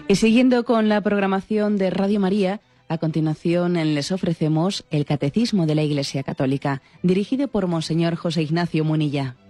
Y siguiendo con la programación de Radio María, a continuación les ofrecemos el Catecismo de la Iglesia Católica, dirigido por Monseñor José Ignacio Munilla.